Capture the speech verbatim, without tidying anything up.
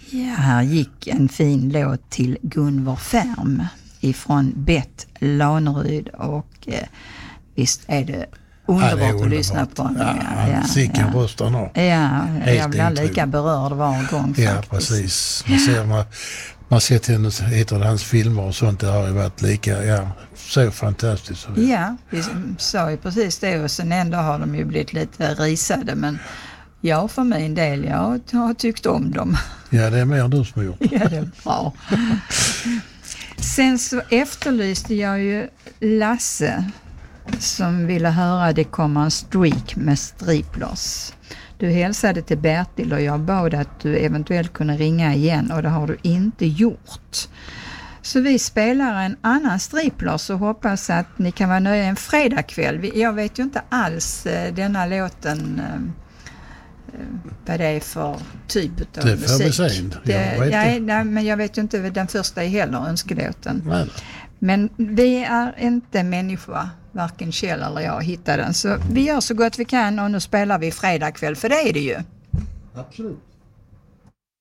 Ja, här gick en fin låt till Gunvor Färm ifrån Bett Laneryd och eh, visst är det underbart, ja, det är att lyssna på honom. Ja, ja, sicken ja. Rösten har. Ja, jag blir lika berörd var gång ja, faktiskt. Precis. Man ser, man, man ser till heter hans filmer och sånt, det har ju varit lika, ja, så fantastiskt. Ja, vi sa ju precis det och sen ändå har de ju blivit lite risade, men ja, för min del, jag har tyckt om dem. Ja, det är mer du som har gjort. Ja, det är bra. Sen så efterlyste jag ju Lasse som ville höra Det kommer en streak med striplers. Du hälsade till Bertil och jag bad att du eventuellt kunde ringa igen och det har du inte gjort. Så vi spelar en annan striplers och hoppas att ni kan vara nöjda en fredagkväll. Jag vet ju inte alls denna låten vad det är för typ av det musik. Det får vi se. Det, nej, nej, men jag vet ju inte den första är heller önskelåten. Nej. Men vi är inte människa, varken Kjell eller jag, hittar den. Så vi gör så gott vi kan och nu spelar vi fredag kväll, för det är det ju. Absolut.